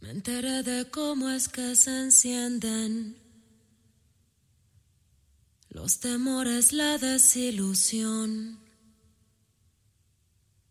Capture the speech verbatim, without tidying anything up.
Me enteré de cómo es que se encienden los temores, la desilusión.